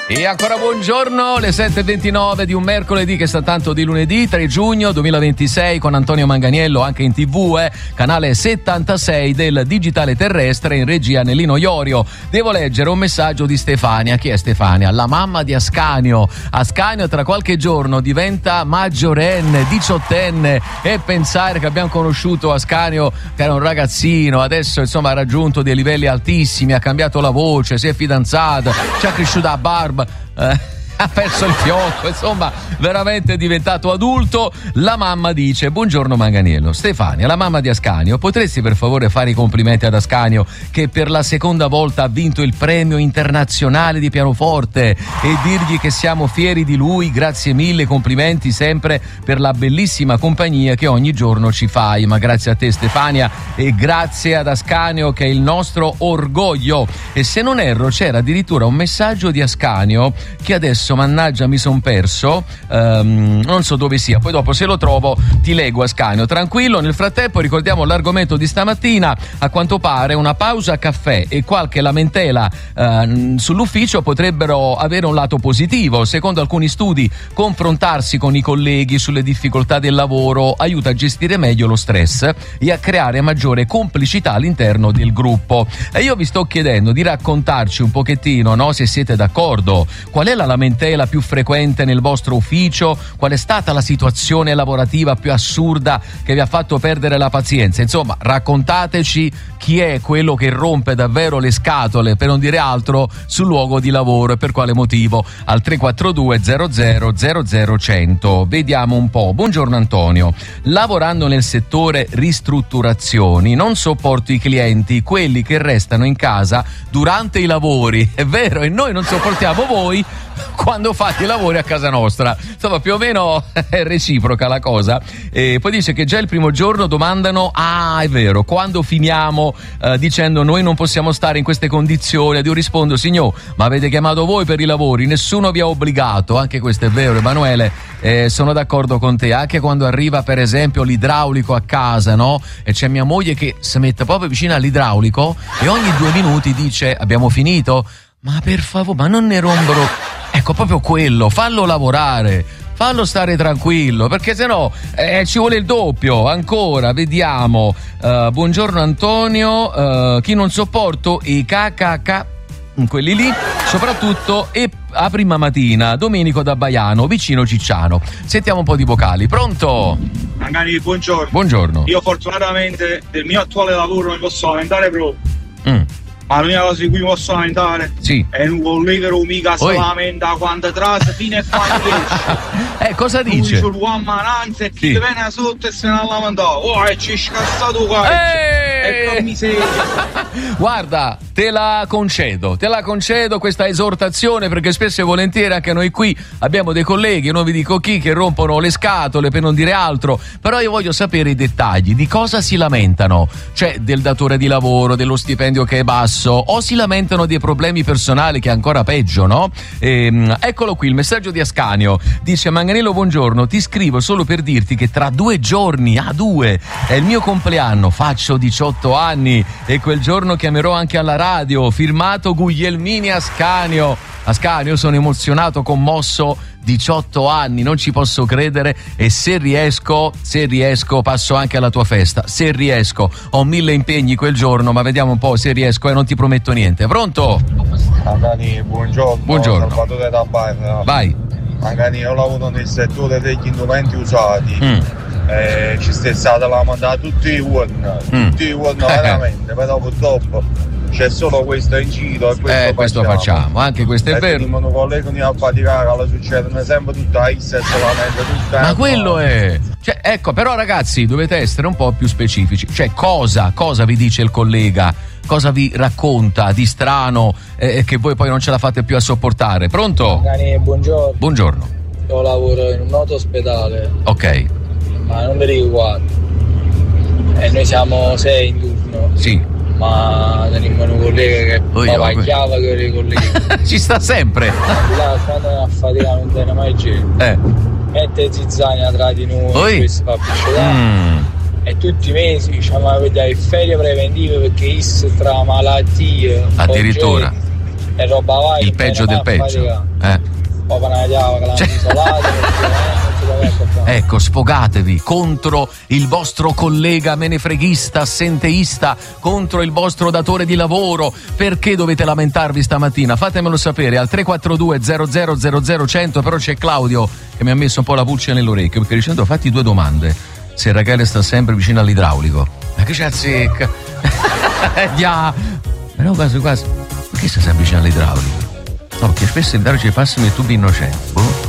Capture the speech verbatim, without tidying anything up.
E ancora buongiorno, le sette e ventinove di un mercoledì che sta tanto di lunedì, tre giugno duemilaventisei, con Antonio Manganiello anche in tv, eh, canale settantasei del digitale terrestre, in regia Nellino Iorio. Devo leggere un messaggio di Stefania. Chi è Stefania? La mamma di Ascanio. Ascanio tra qualche giorno diventa maggiorenne, diciottenne, e pensare che abbiamo conosciuto Ascanio che era un ragazzino, adesso insomma ha raggiunto dei livelli altissimi, ha cambiato la voce, si è fidanzato, ci ha cresciuta la barba. Eh, ha perso il fiocco, insomma veramente è diventato adulto. La mamma dice: buongiorno Manganiello, Stefania, la mamma di Ascanio, potresti per favore fare i complimenti ad Ascanio che per la seconda volta ha vinto il premio internazionale di pianoforte, e dirgli che siamo fieri di lui, grazie mille, complimenti sempre per la bellissima compagnia che ogni giorno ci fai. Ma grazie a te Stefania, e grazie ad Ascanio che è il nostro orgoglio. E se non erro c'era addirittura un messaggio di Ascanio che adesso mannaggia mi son perso, um, non so dove sia, poi dopo se lo trovo ti leggo Ascanio, tranquillo. Nel frattempo ricordiamo l'argomento di stamattina. A quanto pare una pausa caffè e qualche lamentela uh, sull'ufficio potrebbero avere un lato positivo. Secondo alcuni studi, confrontarsi con i colleghi sulle difficoltà del lavoro aiuta a gestire meglio lo stress e a creare maggiore complicità all'interno del gruppo. E io vi sto chiedendo di raccontarci un pochettino, no, se siete d'accordo, qual è la lamentela più frequente nel vostro ufficio, qual è stata la situazione lavorativa più assurda che vi ha fatto perdere la pazienza. Insomma, raccontateci chi è quello che rompe davvero le scatole, per non dire altro, sul luogo di lavoro e per quale motivo. Al tre quattro due zero zero zero zero cento. Vediamo un po'. Buongiorno Antonio, lavorando nel settore ristrutturazioni non sopporto i clienti, quelli che restano in casa durante i lavori. È vero, e noi non sopportiamo voi quando fate i lavori a casa nostra. Insomma, più o meno è reciproca la cosa. E poi dice che già il primo giorno domandano: ah, è vero, quando finiamo? Eh, dicendo noi non possiamo stare in queste condizioni. Ed io rispondo: signor, ma avete chiamato voi per i lavori, nessuno vi ha obbligato. Anche questo è vero, Emanuele, eh, sono d'accordo con te. Anche quando arriva per esempio l'idraulico a casa, no? E c'è mia moglie che si mette proprio vicino all'idraulico e ogni due minuti dice: abbiamo finito? Ma per favore, ma non ne rompono. Ecco, proprio quello, fallo lavorare, fallo stare tranquillo, perché sennò eh, ci vuole il doppio. Ancora, vediamo. Uh, buongiorno Antonio, uh, chi non sopporto i K K K, quelli lì, soprattutto e a prima mattina, Domenico da Baiano, vicino Cicciano. Sentiamo un po' di vocali. Pronto? Magari, buongiorno. Buongiorno. Io fortunatamente del mio attuale lavoro non posso lamentare proprio. Mm. Ma l'unica cosa di cui posso lamentare sì. è un collega che mica si lamenta quando trasa fino a quando esce. Eh, cosa dice? Lui c'è l'uomo mananza e chi sì. viene sotto e se ne lamenta. Oh, e ci scassato qua. E mi sei. Guarda, te la concedo, te la concedo questa esortazione, perché spesso e volentieri anche noi qui abbiamo dei colleghi, non vi dico chi, che rompono le scatole per non dire altro, però io voglio sapere i dettagli, di cosa si lamentano, cioè del datore di lavoro, dello stipendio che è basso, o si lamentano dei problemi personali che è ancora peggio, no? Ehm, eccolo qui il messaggio di Ascanio, dice: Manganiello buongiorno, ti scrivo solo per dirti che tra due giorni, a ah, due, è il mio compleanno, faccio diciotto anni e quel giorno chiamerò anche alla radio, firmato Guglielmini Ascanio. Ascanio, sono emozionato, commosso, diciotto anni, non ci posso credere, e se riesco, se riesco passo anche alla tua festa, se riesco. Ho mille impegni quel giorno, ma vediamo un po' se riesco e non ti prometto niente. Pronto? Magari, buongiorno. Buongiorno. Salvatore da Barra. Vai. Magari io lavoro nel settore degli indumenti usati. Mm. Eh, ci stai stata la mandata tutti i giorni, Mm. tutti i giorni veramente, però purtroppo c'è solo questo in giro e questo, eh, questo facciamo. facciamo, anche questo è e vero. Vengono colleghi a faticare, alla succedono sempre tutta la stessa solamente tutta. Ma quello è. Cioè, ecco, però ragazzi, dovete essere un po' più specifici. Cioè, cosa, cosa vi dice il collega? Cosa vi racconta di strano eh, che voi poi non ce la fate più a sopportare? Pronto? Magari, buongiorno. Buongiorno. Io lavoro in un noto ospedale. Ok. Ma non mi riguarda. E noi siamo sei in turno. Sì. Ma teniamo un collega che bavagliava con i colleghi. Ci sta sempre. Là quando è a fatica non tiene mai gente. Eh. Mette zizzania tra di noi, questo fa pisciare. Mm. E tutti i mesi diciamo a vedere ferie preventive perché is tra malattie. Addirittura. e roba vai. Il peggio del peggio. Eh. Cioè... Ecco, sfogatevi contro il vostro collega menefreghista, assenteista, contro il vostro datore di lavoro. Perché dovete lamentarvi stamattina? Fatemelo sapere al tre quattro due zero zero zero zero cento. Però c'è Claudio che mi ha messo un po' la pulce nell'orecchio, perché dicendo fatti due domande: se Rachele sta sempre vicino all'idraulico, ma che c'è azzecca? Già, però quasi quasi, perché sta sempre vicino all'idraulico? No, perché spesso il idraulico ci passano i tubi innocenti. Boh.